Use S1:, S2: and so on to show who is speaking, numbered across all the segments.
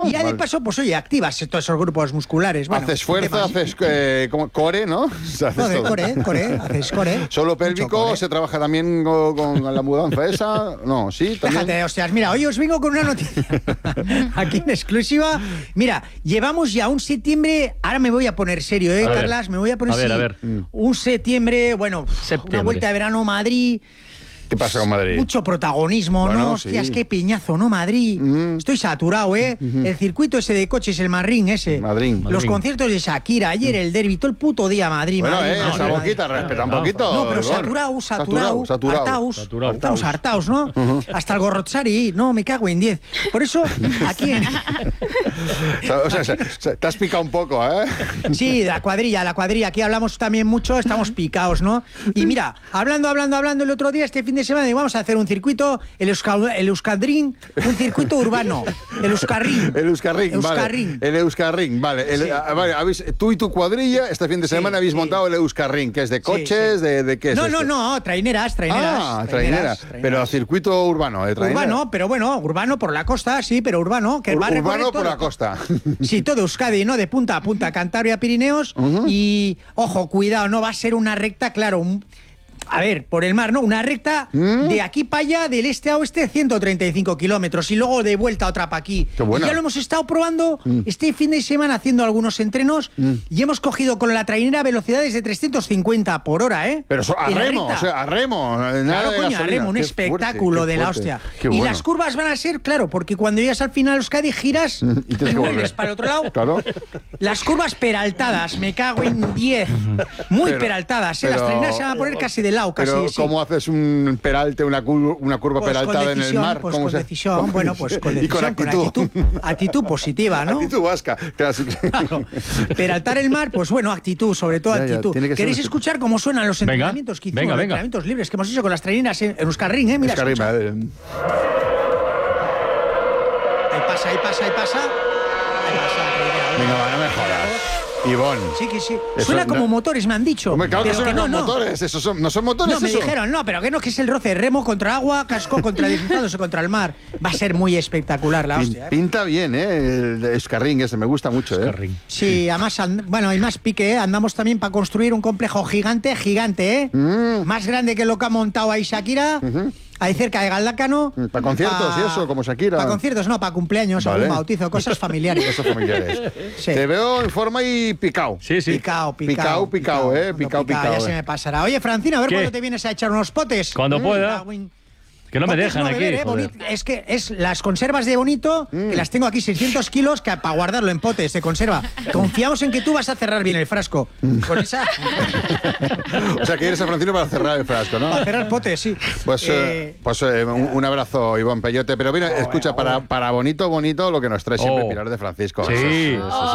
S1: Y ya de paso, pues oye, activas todos esos grupos musculares. Bueno,
S2: haces fuerza, haces como core, ¿no? Haces
S1: todo. Core, haces core.
S2: ¿Solo pélvico?
S1: Core.
S2: ¿Se trabaja también con la mudanza esa? No, sí, también.
S1: Déjate, hostias, mira, hoy os vengo con una noticia. Aquí en exclusiva. Mira, llevamos ya un septiembre, ahora me voy a poner serio, Carlas, me voy a poner serio.
S3: A ver.
S1: Un septiembre, bueno, una vuelta de verano Madrid.
S2: ¿Qué pasa con Madrid?
S1: Mucho protagonismo,
S2: bueno,
S1: ¿no? Hostias, sí. Qué piñazo, ¿no? Madrid. Estoy saturado, ¿eh? El circuito ese de coches, el Marrín ese.
S2: Madrid.
S1: Los conciertos de Shakira, ayer el derbi, todo el puto día Madrid.
S2: Bueno,
S1: Madrid,
S2: esa boquita, respeta un poquito.
S1: No, pero hartaos, ¿no? Hasta el Gorrotsari, no, me cago en 10. Por eso, aquí en...
S2: O sea, te has picado un poco, ¿eh?
S1: Sí, la cuadrilla, aquí hablamos también mucho, estamos picados, ¿no? Y mira, hablando el otro día, este fin de semana, vamos a hacer un circuito, el Euskadrin, un circuito urbano, el Euskarrin.
S2: El Euskarrin, vale. Tú y tu cuadrilla, este fin de semana habéis montado el Euskarrin, que es de coches, ¿de qué es?
S1: No, traineras.
S2: Traineras. Pero circuito urbano,
S1: Urbano, pero bueno, urbano por la costa, sí, pero urbano, que va a recorrer
S2: urbano por
S1: todo.
S2: la costa.
S1: Sí, todo Euskadi, ¿no? De punta a punta, Cantabria, Pirineos. Y, ojo, cuidado, no va a ser una recta, claro, a ver, por el mar, ¿no? Una recta de aquí para allá, del este a oeste, 135 kilómetros y luego de vuelta otra para aquí. Y ya lo hemos estado probando este fin de semana haciendo algunos entrenos y hemos cogido con la trainera velocidades de 350 por hora, ¿eh?
S2: Pero a remo, a remo.
S1: Claro, coño, a remo, un espectáculo de la hostia. Y las curvas van a ser, claro, porque cuando llegas al final Euskadi giras y vuelves para el otro lado.
S2: Claro.
S1: Las curvas peraltadas, me cago en 10. Muy peraltadas, ¿eh? Las traineras se van a poner casi de lado.
S2: Pero ¿cómo haces un peralte, una curva peraltada en el mar?
S1: Pues con decisión, con actitud positiva, ¿no?
S2: Actitud vasca.
S1: Claro. Peraltar el mar, pues bueno, actitud, sobre todo actitud. ¿Queréis escuchar cómo suenan los entrenamientos que hicimos, los entrenamientos libres que hemos hecho con las traineras en Euskarrin, Mira, escucha. Ahí pasa.
S2: Venga, no me jodas. Ivonne.
S1: Sí, que sí. Suena como motores, me han dicho.
S2: Hombre, claro que suenan como motores. ¿No son motores?
S1: No, me dijeron, pero que no, que es el roce. Remo contra agua, casco contra deslizándose contra el mar. Va a ser muy espectacular la hostia.
S2: Pinta bien, el Euskarrin ese, me gusta mucho,
S1: Sí, además, hay más pique, Andamos también para construir un complejo gigante, Más grande que lo que ha montado ahí Shakira. Ahí cerca de Galdácano.
S2: ¿Para conciertos y eso, como Shakira?
S1: Para conciertos, no, para cumpleaños, algún bautizo, cosas familiares.
S2: Sí. Te veo en forma y picao.
S3: Sí.
S1: Picao,
S2: Picao.
S1: Ya se me pasará. Oye, Francina, a ver cuándo te vienes a echar unos potes.
S3: Cuando pueda. Que no me dejan aquí.
S1: Es que es las conservas de Bonito, que las tengo aquí 600 kilos para guardarlo en potes de conserva. Confiamos en que tú vas a cerrar bien el frasco. Con esa...
S2: O sea, que eres a Francino para cerrar el frasco, ¿no?
S1: Para cerrar potes, sí.
S2: Un abrazo, Ivonne Peyote. Pero mira, escucha, para bonito, lo que nos trae siempre Pilar de Francisco.
S3: Sí.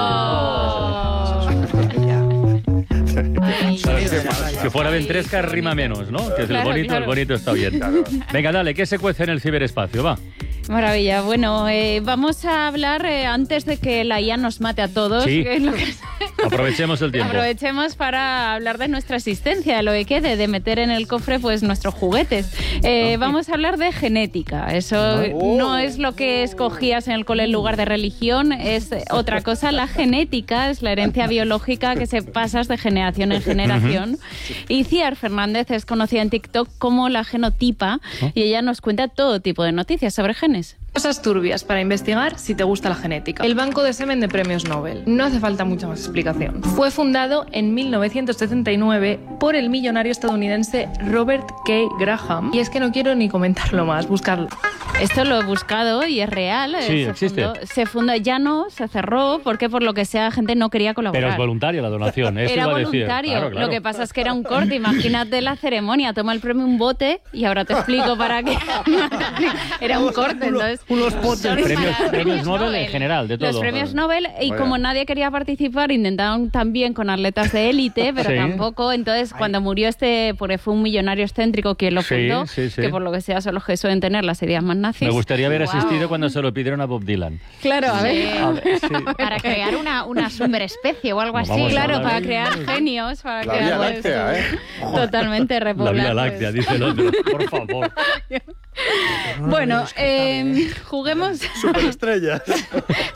S3: Si fuera ventresca rima menos, ¿no? Que es el bonito está bien. Claro. Venga, dale, ¿qué se cuece en el ciberespacio? Va.
S4: Maravilla. Bueno, vamos a hablar antes de que la IA nos mate a todos.
S3: Sí.
S4: Que es lo que...
S3: Aprovechemos el tiempo.
S4: Aprovechemos para hablar de nuestra existencia, lo que quede, de meter en el cofre pues nuestros juguetes. Vamos a hablar de genética. Eso no es lo que escogías en el cole en lugar de religión, es otra cosa. La genética es la herencia biológica que se pasa de generación en generación. Y Ciar Fernández es conocida en TikTok como la genotipa y ella nos cuenta todo tipo de noticias sobre genes.
S5: Cosas turbias para investigar si te gusta la genética. El Banco de Semen de Premios Nobel. No hace falta mucha más explicación. Fue fundado en 1979 por el millonario estadounidense Robert K. Graham. Y es que no quiero ni comentarlo más, buscarlo.
S4: Esto lo he buscado y es real.
S3: Sí, existe.
S4: Se fundó, ya no, se cerró, porque por lo que sea la gente no quería colaborar.
S3: Pero es voluntaria la donación, eso
S4: era
S3: iba a decir.
S4: Voluntario.
S3: Claro.
S4: Lo que pasa es que era un corte. Imagínate la ceremonia, toma el premio un bote y ahora te explico para qué. Era un corte, entonces.
S1: Unos potes.
S3: Premios Nobel en general, de todo.
S4: Los premios Nobel, y como nadie quería participar, intentaron también con atletas de élite, pero tampoco. Entonces, cuando murió porque fue un millonario excéntrico quien lo fundó, que por lo que sea son los que suelen tener las ideas más nazis.
S3: Me gustaría haber asistido cuando se lo pidieron a Bob Dylan.
S4: Claro, a ver.
S6: Para crear una superespecie o algo así.
S4: Claro, para crear genios. Para
S2: la Vía Láctea,
S4: totalmente repoblar.
S3: La Vía Láctea, dice el otro. Por favor.
S4: Bueno, juguemos.
S2: Superestrellas.